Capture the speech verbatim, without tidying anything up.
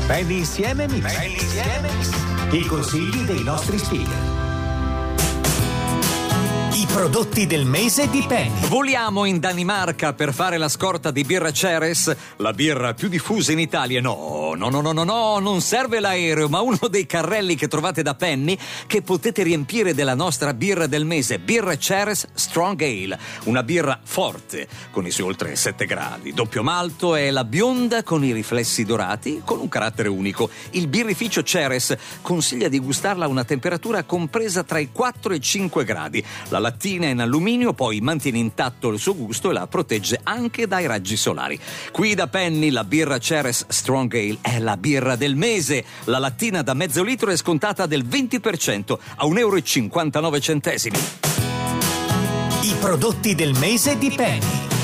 Penny insieme Mix. Penny insieme Mix. I consigli dei nostri speaker. I prodotti del mese di Penny. Voliamo in Danimarca per fare la scorta di birra Ceres, la birra più diffusa in Italia. No, no, no, no, no, no, non serve l'aereo, ma uno dei carrelli che trovate da Penny che potete riempire della nostra birra del mese, birra Ceres Strong Ale, una birra forte con i suoi oltre sette gradi, doppio malto e la bionda con i riflessi dorati con un carattere unico. Il birrificio Ceres consiglia di gustarla a una temperatura compresa tra i quattro e i cinque gradi. La lattina in alluminio poi mantiene intatto il suo gusto e la protegge anche dai raggi solari. Qui da Penny la birra Ceres Strong Ale è la birra del mese. La lattina da mezzo litro è scontata del venti per cento a un euro e cinquantanove centesimi. I prodotti del mese di Penny.